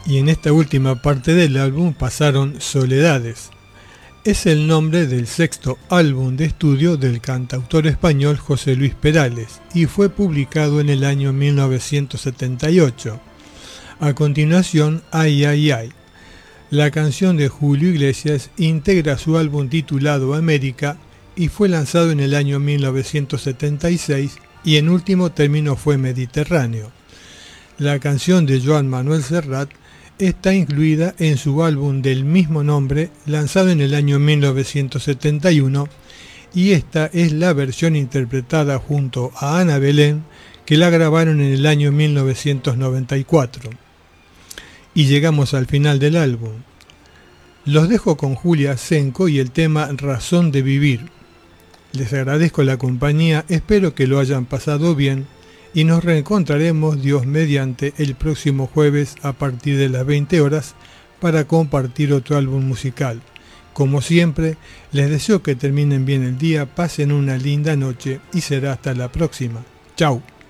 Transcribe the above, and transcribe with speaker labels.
Speaker 1: Y en esta última parte del álbum pasaron Soledades. Es el nombre del sexto álbum de estudio del cantautor español José Luis Perales y fue publicado en el año 1978. A continuación, Ay, ay, ay. La canción de Julio Iglesias integra su álbum titulado América y fue lanzado en el año 1976 y en último término fue Mediterráneo. La canción de Joan Manuel Serrat está incluida en su álbum del mismo nombre, lanzado en el año 1971, y esta es la versión interpretada junto a Ana Belén, que la grabaron en el año 1994. Y llegamos al final del álbum. Los dejo con Julia Senco y el tema Razón de Vivir. Les agradezco la compañía, espero que lo hayan pasado bien, y nos reencontraremos Dios mediante el próximo jueves a partir de las 20 horas para compartir otro álbum musical. Como siempre, les deseo que terminen bien el día, pasen una linda noche y será hasta la próxima. Chau.